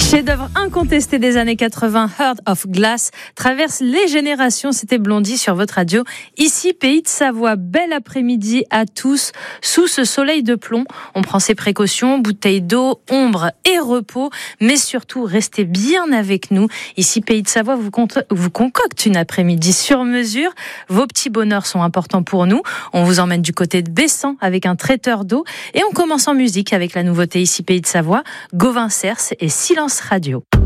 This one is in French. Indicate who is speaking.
Speaker 1: Chef-d'œuvre incontesté des années 80, Heart of Glass, traverse les générations. C'était Blondie sur votre radio. Ici, Pays de Savoie. Bel après-midi à tous. Sous ce soleil de plomb, on prend ses précautions, bouteille d'eau, ombre et repos. Mais surtout, restez bien avec nous. Ici, Pays de Savoie vous concocte une après-midi sur mesure. Vos petits bonheurs sont importants pour nous. On vous emmène du côté de Bessan avec un traiteur d'eau. Et on commence en musique avec la nouveauté ici, Pays de Savoie, Gauvin Cers et Silence Radio.